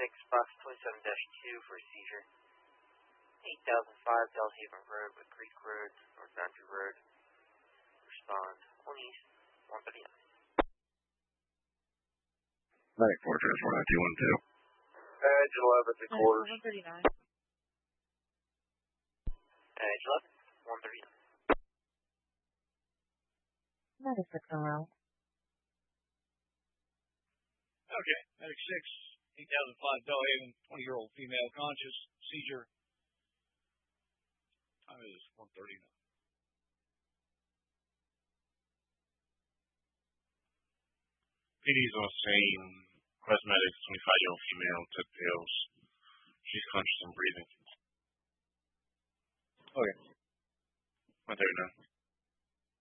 Box 27-2 for a seizure. 8005 Delhaven Road with Creek Road, North Boundary Road. Respond on east, 139. 94, transport 9212. Edge 11, 3 quarters. 139. Edge 11, 139. 96 en route. Okay, Medic 6, 8005 Delhaven, 20-year-old female conscious, seizure. Time is 1:39. PD's on scene. Cosmetics, 25-year-old female, took pills. She's conscious and breathing. Okay. 139.